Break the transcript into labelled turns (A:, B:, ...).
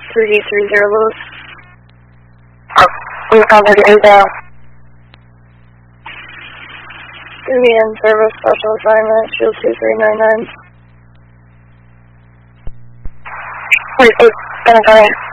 A: 330 Lewis.
B: We found 38 down.
A: 3 in service, special assignment, shield 2399.
B: Wait, gonna go ahead.